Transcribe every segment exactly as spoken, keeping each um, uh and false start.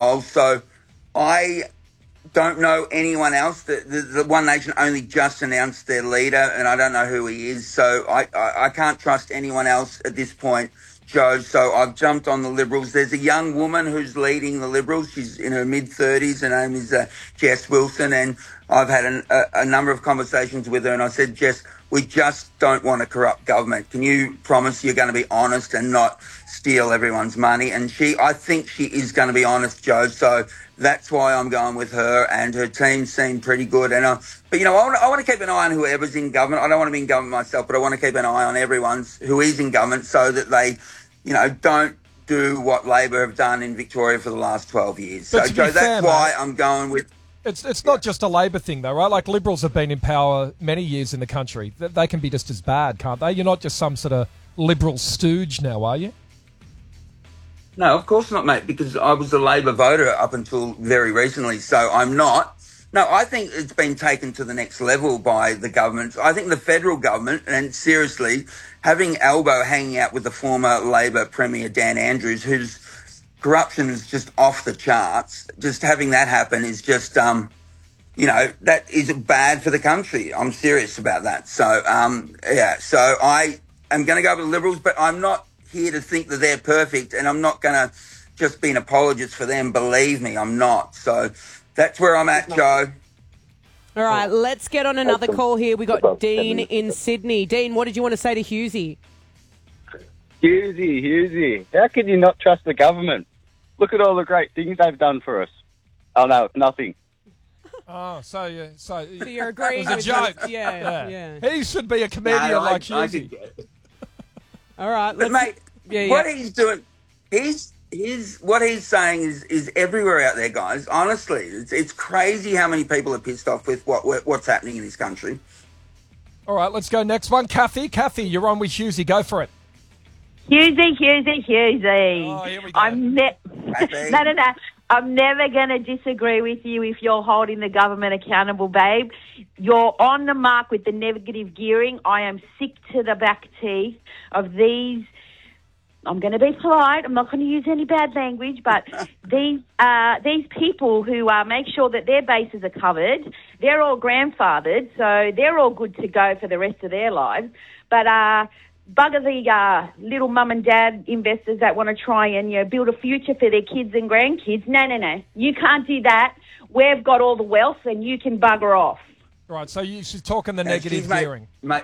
involved. So I don't know anyone else. The, the, the One Nation only just announced their leader, and I don't know who he is. So I, I, I can't trust anyone else at this point, Joe. So I've jumped on the Liberals. There's a young woman who's leading the Liberals. She's in her mid-thirties. Her name is uh, Jess Wilson, and I've had an, a, a number of conversations with her, and I said, Jess, we just don't want a corrupt government. Can you promise you're going to be honest and not steal everyone's money? And she, I think she is going to be honest, Joe. So that's why I'm going with her, and her team seem pretty good. And uh, But, you know, I want, I want to keep an eye on whoever's in government. I don't want to be in government myself, but I want to keep an eye on everyone who is in government so that they, you know, don't do what Labor have done in Victoria for the last twelve years. But so, Joe, fair, that's why mate, I'm going with... It's it's not just a Labor thing, though, right? Like, Liberals have been in power many years in the country. They, they can be just as bad, can't they? You're not just some sort of Liberal stooge now, are you? No, of course not, mate, because I was a Labor voter up until very recently, so I'm not. No, I think it's been taken to the next level by the government. I think the federal government, and seriously, having Albo hanging out with the former Labor Premier Dan Andrews, whose corruption is just off the charts, just having that happen is just, um, you know, that is bad for the country. I'm serious about that. So, um, yeah, so I am going to go with the Liberals, but I'm not here to think that they're perfect, and I'm not going to just be an apologist for them. Believe me, I'm not. So that's where I'm at, Joe. All right, let's get on another call here. We got Dean in Sydney. Dean, what did you want to say to Hughesy? Hughesy, Hughesy, how can you not trust the government? Look at all the great things they've done for us. Oh, no, nothing. Oh, so you so, so you're agreeing it was a with joke. His, yeah, yeah, yeah. He should be a comedian No, like I, I Hughesy. All right, but let's, mate, yeah, what yeah. he's doing, he's he's what he's saying is is everywhere out there, guys. Honestly, it's it's crazy how many people are pissed off with what what's happening in this country. All right, let's go next one. Kathy, Kathy, you're on with Hughesy. Go for it. Hughesy, Hughesy, Hughesy. Oh, here we go. I'm ne- no, no, no. I'm never going to disagree with you if you're holding the government accountable, babe. You're on the mark with the negative gearing. I am sick to the back teeth of these. I'm going to be polite. I'm not going to use any bad language, but these uh, these people who uh, make sure that their bases are covered, they're all grandfathered, so they're all good to go for the rest of their lives. But uh, bugger the uh, little mum and dad investors that want to try and, you know, build a future for their kids and grandkids. No, no, no. You can't do that. We've got all the wealth and you can bugger off. Right, so you, she's talking the And negative she's made- gearing. mate,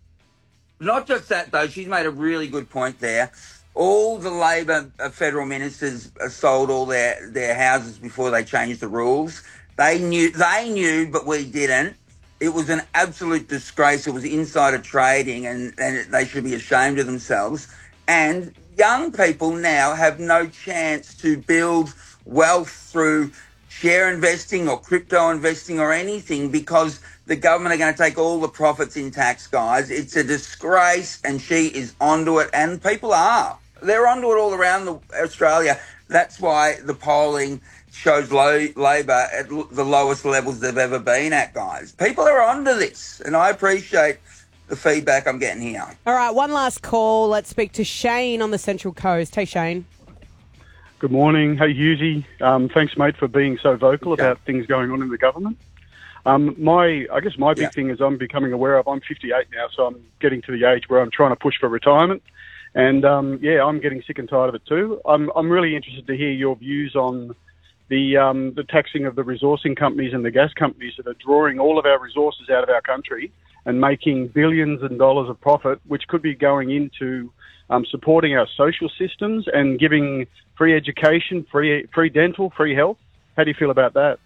not just that, though. She's made a really good point there. All the Labor uh, federal ministers uh, sold all their, their houses before they changed the rules. They knew, they knew, but we didn't. It was an absolute disgrace. It was insider trading, and, and they should be ashamed of themselves. And young people now have no chance to build wealth through share investing or crypto investing or anything because the government are going to take all the profits in tax, guys. It's a disgrace, and she is onto it, and people are. They're onto it all around the, Australia. That's why the polling shows low Labor at l- the lowest levels they've ever been at, guys. People are onto this, and I appreciate the feedback I'm getting here. All right, one last call. Let's speak to Shane on the Central Coast. Hey, Shane. Good morning. Hey, Hughesy. Um, thanks, mate, for being so vocal Okay. about things going on in the government. Um, my, I guess my big Yeah. thing is I'm becoming aware of, I'm fifty-eight now, so I'm getting to the age where I'm trying to push for retirement. And, um, yeah, I'm getting sick and tired of it too. I'm, I'm really interested to hear your views on the, um, the taxing of the resourcing companies and the gas companies that are drawing all of our resources out of our country and making billions of dollars of profit, which could be going into um, supporting our social systems and giving free education, free free dental, free health. How do you feel about that?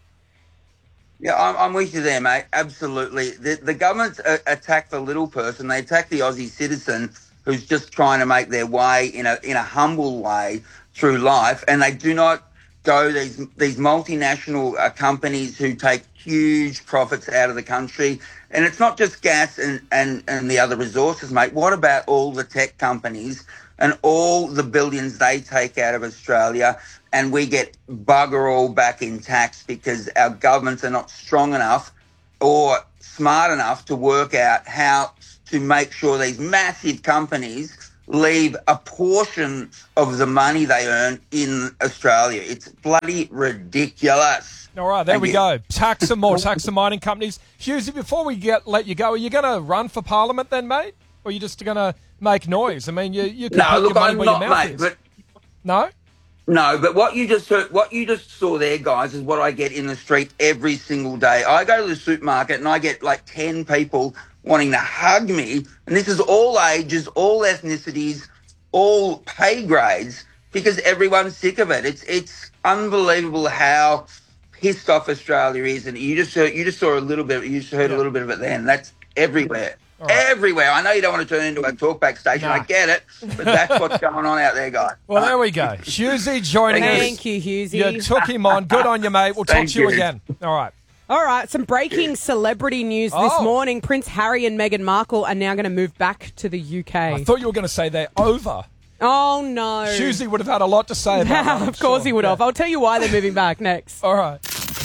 Yeah, I'm, I'm with you there, mate. Absolutely. The, the government's uh, attack the little person. They attack the Aussie citizen who's just trying to make their way in a in a humble way through life, and they do not go these these multinational uh, companies who take huge profits out of the country. And it's not just gas and, and, and the other resources, mate. What about all the tech companies and all the billions they take out of Australia, and we get bugger all back in tax because our governments are not strong enough or smart enough to work out how to make sure these massive companies leave a portion of the money they earn in Australia. It's bloody ridiculous. All right, there Thank we you. go. Tax some more, tax some mining companies. Hughesy, before we get let you go, are you going to run for Parliament then, mate? Or are you just going to make noise? I mean, you, you can No, put look, your money I'm where not, your mouth mate. is. But No? No, but what you just heard, what you just saw there, guys, is what I get in the street every single day. I go to the supermarket and I get like ten people wanting to hug me, and this is all ages, all ethnicities, all pay grades, because everyone's sick of it. It's it's unbelievable how pissed off Australia is, and you just heard, you just saw a little bit, you just heard Yeah. a little bit of it then. That's everywhere. right. Everywhere. I know you don't want to turn into a talkback station. Nah. I get it, but that's what's going on out there, guys. Well, there we go. Hughesy joining us. Thank you, Hughesy. You took him on. Good on you, mate. We'll talk Thank to you you. again. All right. All right, some breaking celebrity news this Oh. morning. Prince Harry and Meghan Markle are now going to move back to the U K. I thought you were going to say they're over. Oh, no. Hughesy would have had a lot to say about that. I'm Of course sure. he would have. Yeah. I'll tell you why they're moving back next. All right.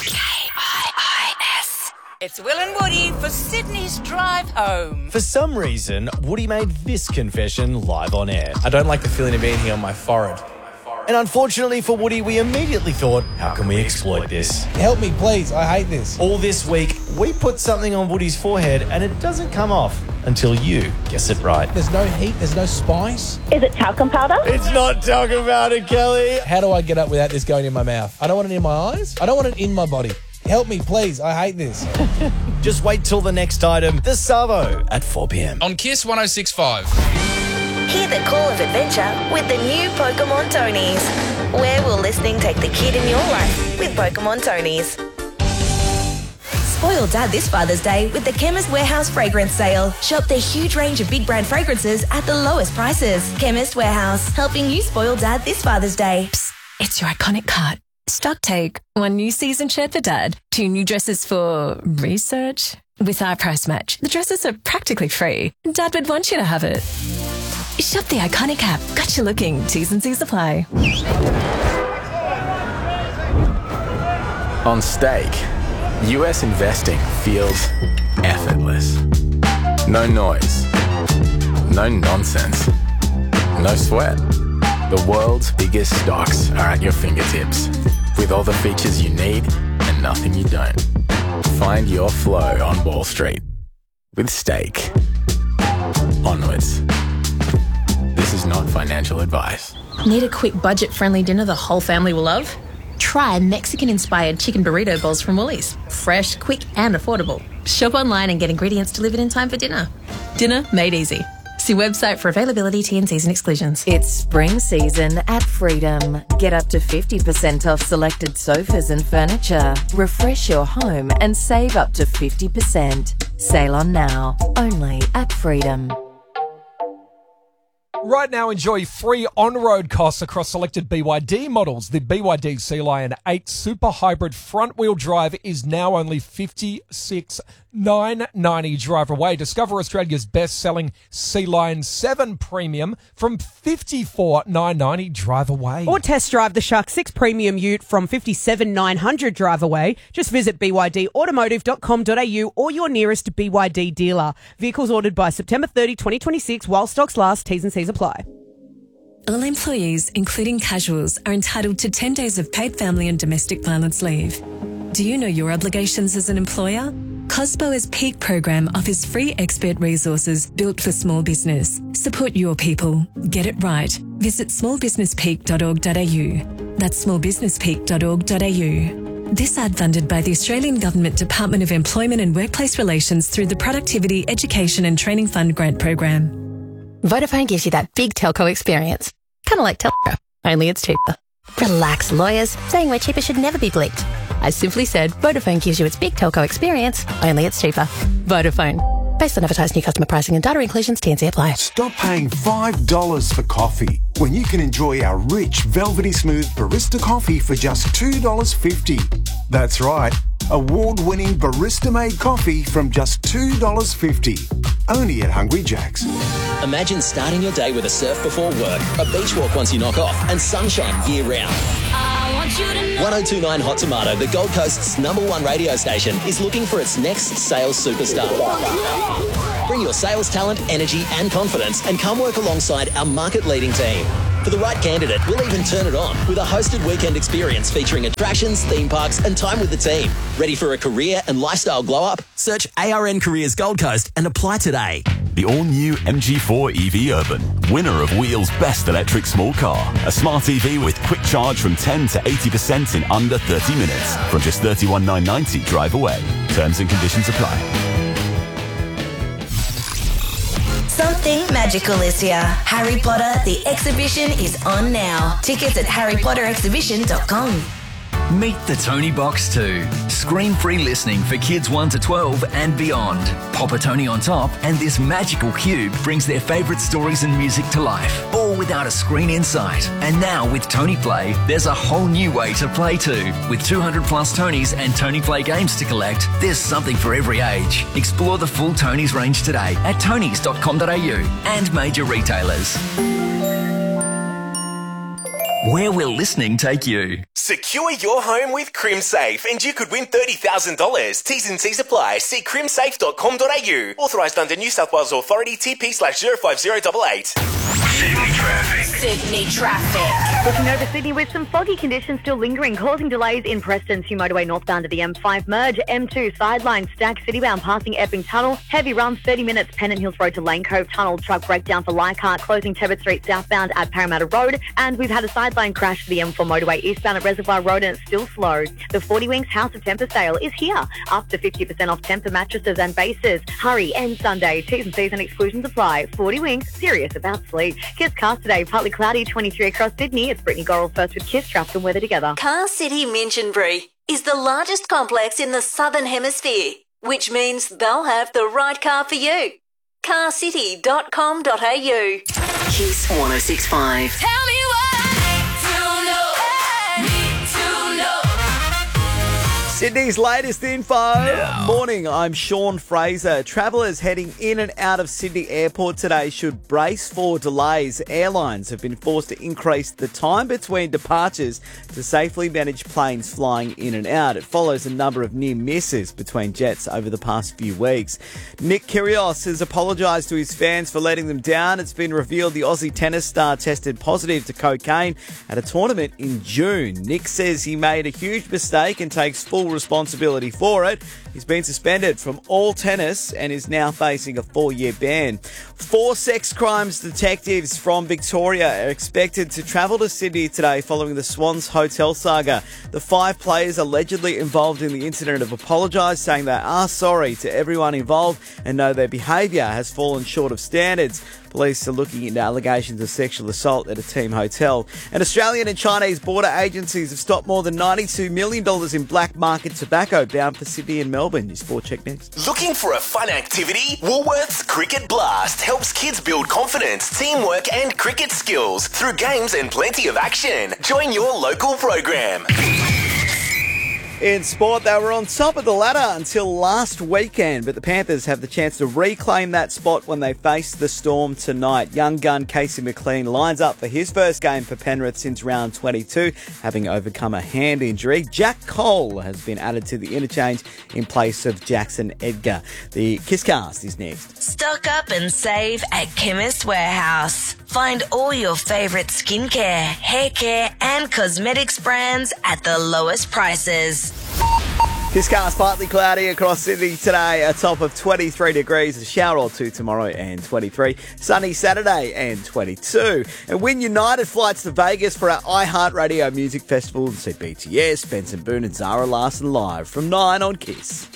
It's Will and Woody for Sydney's Drive Home. For some reason, Woody made this confession live on air. I don't like the feeling of being here on my forehead. And unfortunately for Woody, we immediately thought, how can we exploit this? Help me, please. I hate this. All this week, we put something on Woody's forehead and it doesn't come off until you guess it right. There's no heat. There's no spice. Is it talcum powder? It's not talking about it, Kelly. How do I get up without this going in my mouth? I don't want it in my eyes. I don't want it in my body. Help me, please. I hate this. Just wait till the next item, the Savo at four p.m. On Kiss one oh six point five. Hear the call of adventure with the new Pokemon Tonys. Where will listening take the kid in your life with Pokemon Tonys? Spoil Dad this Father's Day with the Chemist Warehouse Fragrance Sale. Shop their huge range of big brand fragrances at the lowest prices. Chemist Warehouse, helping you spoil Dad this Father's Day. Psst, it's your iconic cart. Stock take. One new season shirt for Dad. Two new dresses for research. With our price match, the dresses are practically free. Dad would want you to have it. Shop the iconic app. Got you looking. T's and C's apply. On Stake, U S investing feels effortless. No noise. No nonsense. No sweat. The world's biggest stocks are at your fingertips, with all the features you need and nothing you don't. Find your flow on Wall Street with Stake. Onwards. This is not financial advice. Need a quick budget-friendly dinner the whole family will love? Try Mexican-inspired chicken burrito bowls from Woolies. Fresh, quick and affordable. Shop online and get ingredients delivered in time for dinner. Dinner made easy. See website for availability, T and Cs and exclusions. It's spring season at Freedom. Get up to fifty percent off selected sofas and furniture. Refresh your home and save up to fifty percent. Sail on now, only at Freedom. Right now, enjoy free on-road costs across selected B Y D models. The B Y D Sea Lion eight Super Hybrid front-wheel drive is now only fifty-six thousand nine hundred ninety dollars drive away. Discover Australia's best-selling Sea Lion seven Premium from fifty-four thousand nine hundred ninety dollars drive away. Or test drive the Shark six Premium Ute from fifty-seven thousand nine hundred drive away. Just visit b y d automotive dot com dot a u or your nearest B Y D dealer. Vehicles ordered by September thirtieth, twenty twenty-six while stocks last. T's and C's apply. All employees, including casuals, are entitled to ten days of paid family and domestic violence leave. Do you know your obligations as an employer? COSBO's Peak program offers free expert resources built for small business. Support your people. Get it right. Visit small business peak dot org dot a u. That's small business peak dot org dot a u. This ad funded by the Australian Government Department of Employment and Workplace Relations through the Productivity, Education and Training Fund grant program. Vodafone gives you that big telco experience. Kind of like Telstra, only it's cheaper. Relax, lawyers. Saying we're cheaper should never be bleeped. I simply said Vodafone gives you its big telco experience, only it's cheaper. Vodafone. Based on advertised new customer pricing and data inclusions, T and C apply. Stop paying five dollars for coffee when you can enjoy our rich, velvety smooth barista coffee for just two dollars fifty. That's right. Award-winning barista-made coffee from just two dollars fifty. Only at Hungry Jack's. Imagine starting your day with a surf before work, a beach walk once you knock off, and sunshine year-round. want you to know. one oh two point nine Hot Tomato, the Gold Coast's number one radio station, is looking for its next sales superstar. Bring your sales talent, energy and confidence and come work alongside our market-leading team. For the right candidate, we'll even turn it on with a hosted weekend experience featuring attractions, theme parks and time with the team. Ready for a career and lifestyle glow-up? Search A R N Careers Gold Coast and apply today. The all-new M G four E V Urban, winner of Wheel's Best Electric Small Car. A smart E V with quick charge from ten to eighty percent in under thirty minutes. From just thirty-one thousand nine hundred ninety drive away. Terms and conditions apply. Something magical is here. Harry Potter, the exhibition is on now. Tickets at harry potter exhibition dot com. Meet the Tony Box two. Screen-free listening for kids one to twelve and beyond. Pop a Tony on top and this magical cube brings their favourite stories and music to life, all without a screen in sight. And now with Tony Play, there's a whole new way to play too. With two hundred plus Tonys and Tony Play games to collect, there's something for every age. Explore the full Tonys range today at tonys dot com dot a u and major retailers. Where will listening take you? Secure your home with CrimSafe and you could win thirty thousand dollars. T's and C's apply. See crim safe dot com dot a u. Authorised under New South Wales Authority T P slash zero five zero eight eight. Sydney traffic. Sydney traffic. Looking over Sydney with some foggy conditions still lingering, causing delays in Preston to motorway northbound to the M five merge, M two sideline stack citybound passing Epping Tunnel, heavy run thirty minutes Pennant Hills Road to Lane Cove Tunnel, truck breakdown for Leichhardt, closing Tebbutt Street southbound at Parramatta Road, and we've had a sideline crash for the M four motorway eastbound at Reservoir Road and it's still slow. The forty Winks House of Temper sale is here, up to fifty percent off Temper mattresses and bases. Hurry, end Sunday, T's and C's and exclusions apply. forty Winks, serious about sleep. Kiss Cars today, partly cloudy, twenty-three across Sydney. It's Brittany Gorrell first with Kiss Traffic and weather together. Car City Minchinbury is the largest complex in the Southern Hemisphere, which means they'll have the right car for you. car city dot com dot a u. Kiss one oh six point five. Tell me Sydney's latest info. No. Morning, I'm Sean Fraser. Travellers heading in and out of Sydney Airport today should brace for delays. Airlines have been forced to increase the time between departures to safely manage planes flying in and out. It follows a number of near misses between jets over the past few weeks. Nick Kyrgios has apologised to his fans for letting them down. It's been revealed the Aussie tennis star tested positive to cocaine at a tournament in June. Nick says he made a huge mistake and takes full responsibility for it. He's been suspended from all tennis and is now facing a four-year ban. Four sex crimes detectives from Victoria are expected to travel to Sydney today following the Swans Hotel saga. The five players allegedly involved in the incident have apologised, saying they are sorry to everyone involved and know their behaviour has fallen short of standards. Police are looking into allegations of sexual assault at a team hotel. And Australian and Chinese border agencies have stopped more than ninety-two million dollars in black market tobacco bound for Sydney and Melbourne. Your Sport Check next. Looking for a fun activity? Woolworths Cricket Blast helps kids build confidence, teamwork and cricket skills through games and plenty of action. Join your local program. In sport, they were on top of the ladder until last weekend, but the Panthers have the chance to reclaim that spot when they face the Storm tonight. Young gun Casey McLean lines up for his first game for Penrith since round twenty-two, having overcome a hand injury. Jack Cole has been added to the interchange in place of Jackson Edgar. The Kisscast is next. Stock up and save at Chemist Warehouse. Find all your favourite skincare, hair care and cosmetics brands at the lowest prices. Kisscast partly cloudy across Sydney today, a top of twenty-three degrees, a shower or two tomorrow and twenty-three, sunny Saturday and twenty-two. And win United flights to Vegas for our iHeartRadio Music Festival and see B T S, Benson Boone and Zara Larson live from nine on Kiss.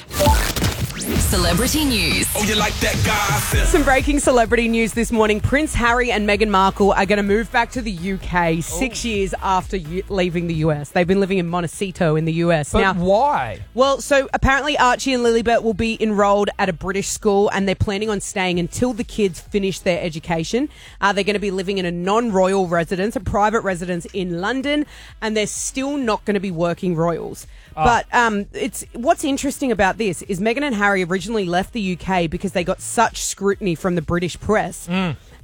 Celebrity news. Oh, you like that gossip? Some breaking celebrity news this morning. Prince Harry and Meghan Markle are going to move back to the U K six oh. years after u- leaving the U S. They've been living in Montecito in the U S. But now, why? Well, so apparently Archie and Lilibet will be enrolled at a British school and they're planning on staying until the kids finish their education. Uh, they're going to be living in a non-royal residence, a private residence in London, and they're still not going to be working royals. Oh. But um, it's what's interesting about this is Meghan and Harry originally left the U K because they got such scrutiny from the British press. Mm.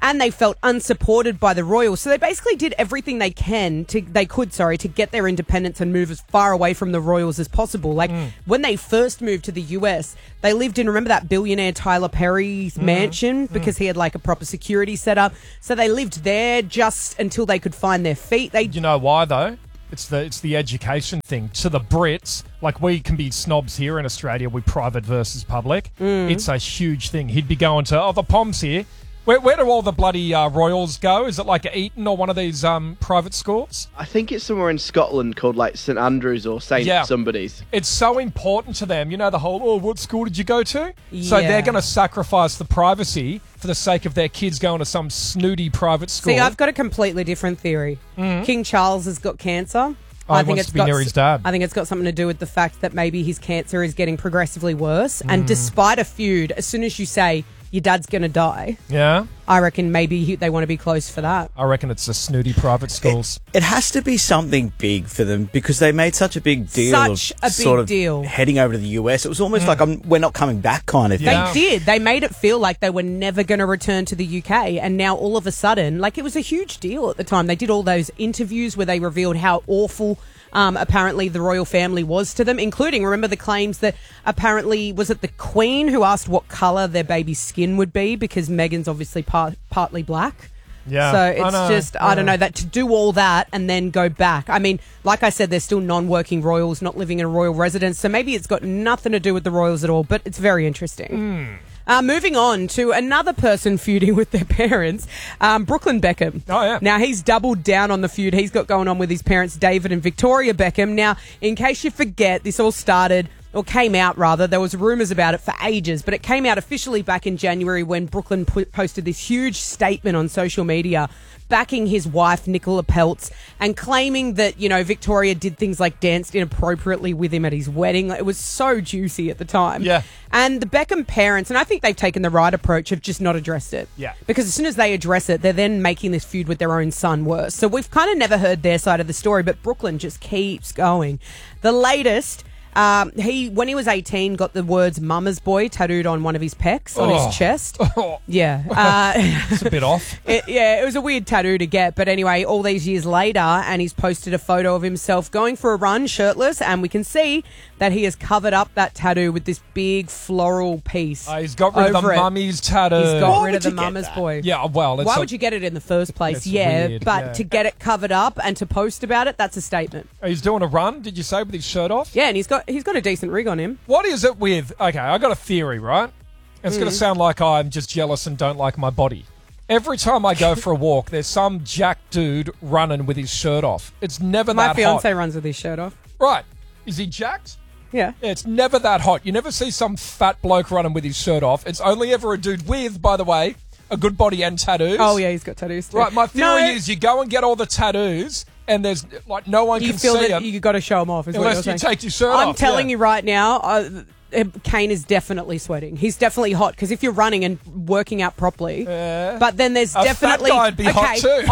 and they felt unsupported by the royals. So they basically did everything they can to they could, sorry, to get their independence and move as far away from the royals as possible. Like Mm. when they first moved to the U S, they lived in, remember that billionaire Tyler Perry's Mm. mansion Mm. because he had like a proper security setup. So they lived there just until they could find their feet. They You know why though? It's the it's the education thing. To the Brits, like we can be snobs here in Australia, we private versus public. Mm. It's a huge thing. He'd be going to, oh, the Poms here. Where, where do all the bloody uh, royals go? Is it like Eton or one of these um, private schools? I think it's somewhere in Scotland called like St Andrews or Saint Yeah. somebody's. It's so important to them. You know the whole, oh, what school did you go to? So Yeah. they're going to sacrifice the privacy for the sake of their kids going to some snooty private school. See, I've got a completely different theory. Mhm. King Charles has got cancer. Oh, he wants to be near his dad. I think it's got something to do with the fact that maybe his cancer is getting progressively worse. And Mm. despite a feud, as soon as you say your dad's going to die, Yeah? I reckon maybe he, they want to be close for that. I reckon it's the snooty private schools. It has to be something big for them because they made such a big deal Such of a big sort of deal. heading over to the U S. It was almost like I'm, we're not coming back kind of thing. They did. They made it feel like they were never going to return to the U K. And now all of a sudden, like it was a huge deal at the time. They did all those interviews where they revealed how awful um, apparently the royal family was to them, including, remember the claims that apparently, was it the Queen who asked what colour their baby's skin would be because Meghan's obviously part, partly black. Yeah. So I it's know, just, I don't yeah. know, that to do all that and then go back. I mean, like I said, they're still non-working royals, not living in a royal residence. So maybe it's got nothing to do with the royals at all, but it's very interesting. Uh, moving on to another person feuding with their parents, um, Brooklyn Beckham. Oh, yeah. Now, he's doubled down on the feud he's got going on with his parents, David and Victoria Beckham. Now, in case you forget, this all started, or came out rather, there was rumours about it for ages, but it came out officially back in January when Brooklyn pu- posted this huge statement on social media backing his wife, Nicola Peltz, and claiming that, you know, Victoria did things like danced inappropriately with him at his wedding. It was so juicy at the time. Yeah. And the Beckham parents, and I think they've taken the right approach, have just not addressed it. Yeah. Because as soon as they address it, they're then making this feud with their own son worse. So we've kind of never heard their side of the story, but Brooklyn just keeps going. The latest... Um, he, when he was eighteen, got the words "Mama's Boy" tattooed on one of his pecs, on Oh. his chest. Oh. Yeah. Uh, It's a bit off. it, yeah, it was a weird tattoo to get. But anyway, all these years later, and he's posted a photo of himself going for a run shirtless, and we can see that he has covered up that tattoo with this big floral piece. Uh, he's got rid of the over it. mummy's tattoo. He's got Why rid of would the you get Mama's that? Boy. Yeah, well, it's Why a- would you get it in the first place? It's yeah, weird, but yeah. to get it covered up and to post about it, that's a statement. He's doing a run, did you say, with his shirt off? Yeah, and he's got he's got a decent rig on him. What is it with... Okay, I got a theory, right? It's going Mm. to sound like I'm just jealous and don't like my body. Every time I go for a walk, there's some jack dude running with his shirt off. It's never My that fiance hot. runs with his shirt off. Right. Is he jacked? Yeah. Yeah, it's never that hot. You never see some fat bloke running with his shirt off. It's only ever a dude with, by the way, a good body and tattoos. Oh yeah, he's got tattoos too. Right, my theory No. is you go and get all the tattoos and there's, like, no one You can feel see that them. you got to show them off, is what Unless you're you saying. take your shirt I'm off, telling yeah. you right now, uh, Kane is definitely sweating. He's definitely hot because if you're running and working out properly, but then there's A fat definitely guy'd be okay. hot too.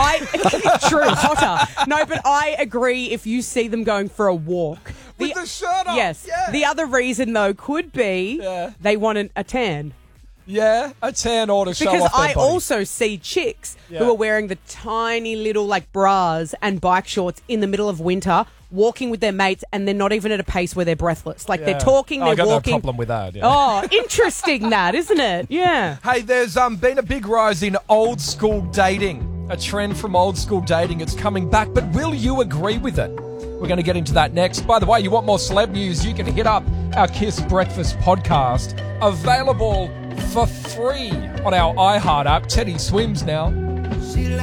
I true hotter. No, but I agree. If you see them going for a walk, with the shirt off. yes. Yeah. The other reason though could be they want an, a tan. Yeah, a tan or to show Because off their I body. also see chicks Yeah. who are wearing the tiny little like bras and bike shorts in the middle of winter, walking with their mates, and they're not even at a pace where they're breathless. Like Yeah. they're talking, Oh, they're I got walking. no problem with that. Yeah. Oh, interesting that, isn't it? Yeah. Hey, there's um been a big rise in old school dating. A trend from old school dating. It's coming back, but will you agree with it? We're going to get into that next. By the way, you want more celeb news, you can hit up our Kiss Breakfast podcast. Available for free on our iHeart app. Teddy swims now.